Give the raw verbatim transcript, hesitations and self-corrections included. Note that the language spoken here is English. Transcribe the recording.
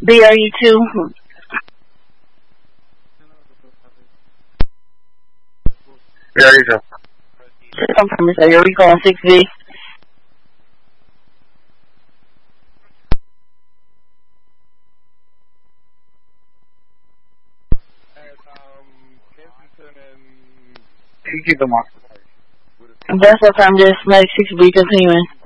B R U two. B R U two. I'm from this area. We calling six B. You keep them on. That's what I'm just Medic six B continuing.